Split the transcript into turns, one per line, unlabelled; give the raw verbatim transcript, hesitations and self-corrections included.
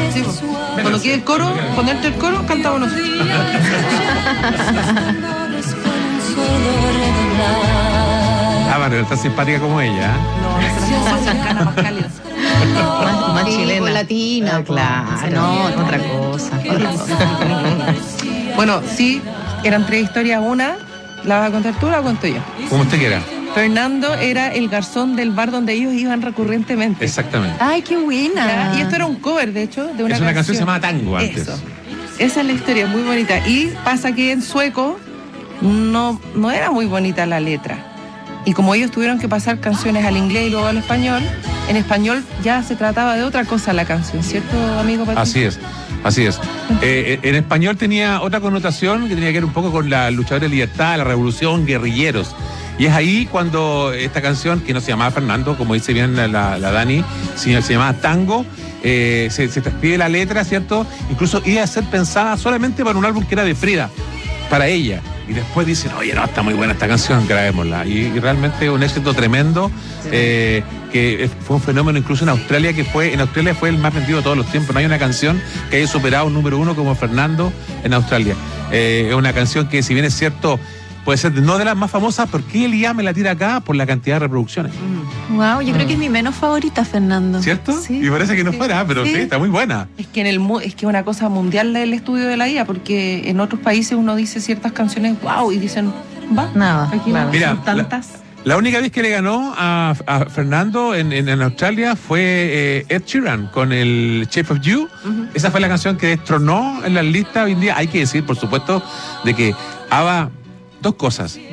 Sí, pues. Cuando quede el coro, ponerte el coro, cantamos nosotros.
Ah, Manuel, está simpática como ella.
No, no se más cercana, más cálida.
Más, más
Sí,
chilena.
con latina,
Ah, claro,
no,
otra cosa. Otra cosa.
Bueno, sí, eran tres historias. Una, ¿la vas a contar tú o la cuento yo?
Como usted quiera.
Fernando era el garzón del bar donde ellos iban recurrentemente.
Exactamente.
Ay, qué buena.
Ya, y esto era un cover, de hecho, de una
Es una canción
canción
que se llamaba Tango antes.
Eso. Esa es la historia, muy bonita. Y pasa que en sueco no, no era muy bonita la letra. Y como ellos tuvieron que pasar canciones al inglés y luego al español, en español ya se trataba de otra cosa la canción, ¿cierto, amigo Patricio?
Así es, así es. Eh, en español tenía otra connotación que tenía que ver un poco con la luchadores de libertad, la revolución, guerrilleros. Y es ahí cuando esta canción, que no se llamaba Fernando, como dice bien la, la, la Dani, sino se llamaba Tango, eh, se, se transcribe la letra, ¿cierto? Incluso iba a ser pensada solamente para un álbum que era de Frida, para ella. Y después dicen, oye, no, está muy buena esta canción, grabémosla. Y, y realmente un éxito tremendo, eh, que fue un fenómeno incluso en Australia, que fue, en Australia fue el más vendido de todos los tiempos. No hay una canción que haya superado un número uno como Fernando en Australia. Eh, es una canción que, si bien es cierto, puede ser no de las más famosas, ¿por qué Elías me la tira acá? Por la cantidad de reproducciones.
Wow, yo creo que es mi menos favorita, Fernando.
¿Cierto?
Sí.
Y parece que no fuera, pero sí,
Sí.
está muy buena.
Es que en el mu- es que es una cosa mundial el estudio de la I A, porque en otros países uno dice ciertas canciones, wow, y dicen, va,
Nada,
aquí
claro.
no
Mira,
son tantas.
La única vez que le ganó a, a Fernando en, en, en Australia fue eh, Ed Sheeran con el Shape of You.
Ujú.
Esa fue la canción que destronó en las listas hoy en día. Hay que decir, por supuesto, de que ABBA, dos cosas.